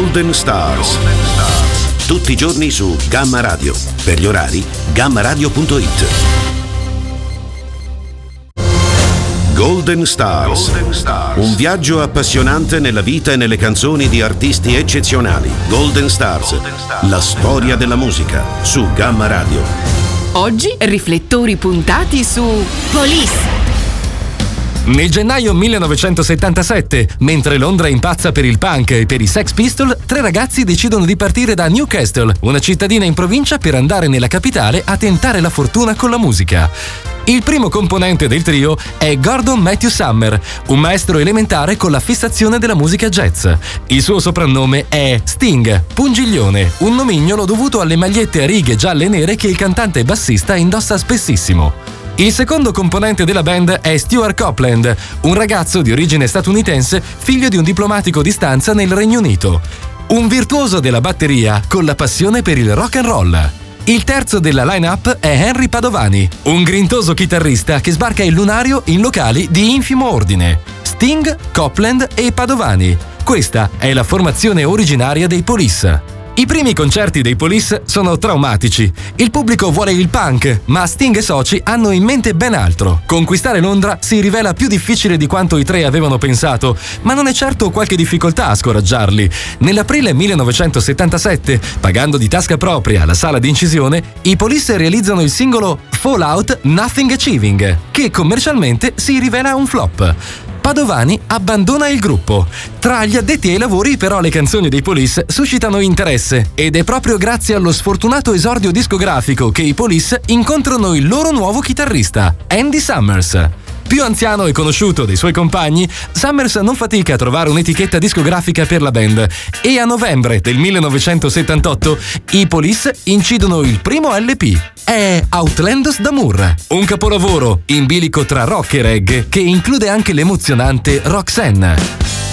Golden Stars. Tutti i giorni su Gamma Radio. Per gli orari, gammaradio.it. Golden Stars. Un viaggio appassionante nella vita e nelle canzoni di artisti eccezionali. Golden Stars. La storia della musica su Gamma Radio. Oggi riflettori puntati su Police. Nel gennaio 1977, mentre Londra impazza per il punk e per i Sex Pistols, 3 ragazzi decidono di partire da Newcastle, una cittadina in provincia, per andare nella capitale a tentare la fortuna con la musica. Il primo componente del trio è Gordon Matthew Summer, un maestro elementare con la fissazione della musica jazz. Il suo soprannome è Sting, Pungiglione, un nomignolo dovuto alle magliette a righe gialle e nere che il cantante bassista indossa spessissimo. Il secondo componente della band è Stuart Copeland, un ragazzo di origine statunitense, figlio di un diplomatico di stanza nel Regno Unito. Un virtuoso della batteria con la passione per il rock and roll. Il terzo della line-up è Henry Padovani, un grintoso chitarrista che sbarca il lunario in locali di infimo ordine. Sting, Copeland e Padovani. Questa è la formazione originaria dei Police. I primi concerti dei Police sono traumatici. Il pubblico vuole il punk, ma Sting e soci hanno in mente ben altro. Conquistare Londra si rivela più difficile di quanto i 3 avevano pensato, ma non è certo qualche difficoltà a scoraggiarli. Nell'aprile 1977, pagando di tasca propria la sala di incisione, i Police realizzano il singolo Fallout Nothing Achieving, che commercialmente si rivela un flop. Padovani abbandona il gruppo. Tra gli addetti ai lavori, però, le canzoni dei Police suscitano interesse ed è proprio grazie allo sfortunato esordio discografico che i Police incontrano il loro nuovo chitarrista, Andy Summers. Più anziano e conosciuto dei suoi compagni, Summers non fatica a trovare un'etichetta discografica per la band e a novembre del 1978 i Police incidono il primo LP. È Outlandos d'Amour, un capolavoro in bilico tra rock e reggae che include anche l'emozionante Roxanne.